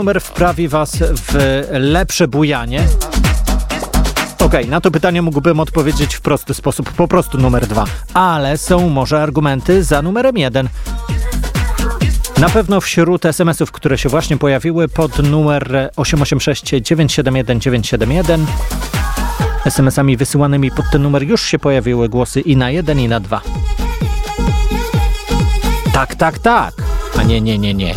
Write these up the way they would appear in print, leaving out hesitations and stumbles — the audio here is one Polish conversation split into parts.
Numer wprawi was w lepsze bujanie. Okej, na to pytanie mógłbym odpowiedzieć w prosty sposób, po prostu numer 2. Ale są może argumenty za numerem 1. Na pewno wśród SMS-ów, które się właśnie pojawiły pod numer 886 971 971, SMS-ami wysyłanymi pod ten numer już się pojawiły głosy i na 1, i na 2. Tak, a nie.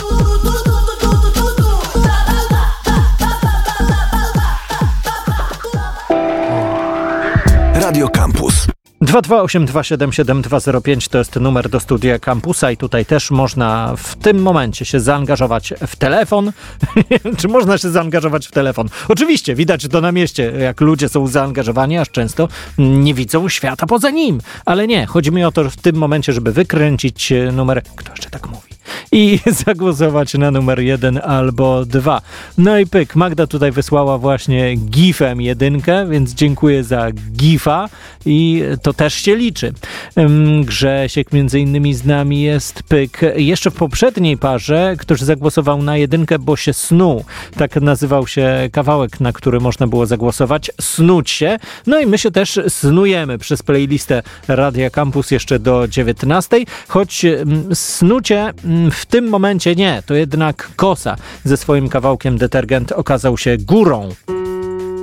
Radio Campus. 228277205 to jest numer do studia Campusa i tutaj też można w tym momencie się zaangażować w telefon. Czy można się zaangażować w telefon? Oczywiście, widać to na mieście, jak ludzie są zaangażowani, aż często nie widzą świata poza nim. Ale nie, chodzi mi o to w tym momencie, żeby wykręcić numer, kto jeszcze tak mówi, i zagłosować na numer 1 albo 2. No i pyk, Magda tutaj wysłała właśnie gifem 1, więc dziękuję za gifa i to też się liczy. Grzesiek między innymi z nami jest, pyk. Jeszcze w poprzedniej parze ktoś zagłosował na 1, bo się snuł. Tak nazywał się kawałek, na który można było zagłosować. Snuć się. No i my się też snujemy przez playlistę Radia Campus jeszcze do 19. Choć snucie w tym momencie nie, to jednak Kosa ze swoim kawałkiem Detergent okazał się górą.